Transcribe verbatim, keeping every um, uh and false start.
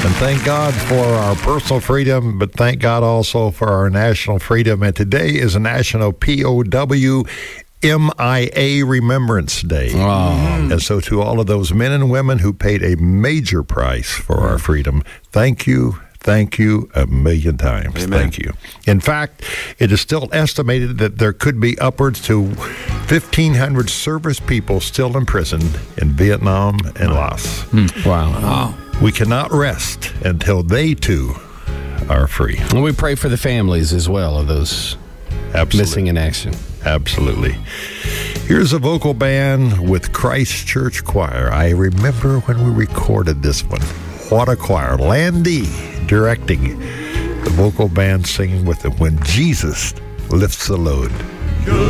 And thank God for our personal freedom, but thank God also for our national freedom. And today is a National P O W M I A Remembrance Day. Oh. And so to all of those men and women who paid a major price for our freedom, thank you. Thank you a million times. Amen. Thank you. In fact, it is still estimated that there could be upwards to fifteen hundred service people still imprisoned in Vietnam and Laos. Mm. Wow. Wow. We cannot rest until they, too, are free. And we pray for the families as well of those Absolutely. missing in action. Absolutely. Here's a vocal band with Christ Church Choir. I remember when we recorded this one. What a choir. Landy directing the vocal band singing with them, When Jesus Lifts the Load.